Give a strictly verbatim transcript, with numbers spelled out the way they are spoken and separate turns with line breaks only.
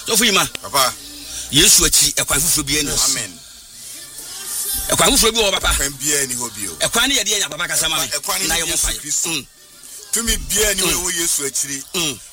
So for you,
Papa.
Yes, what she a quite for being.
Amen.
A quite for you, Papa.
Can be any hobby.
A quantity of Papa Casama,
a quantity
of
to me, be any way, yes, actually.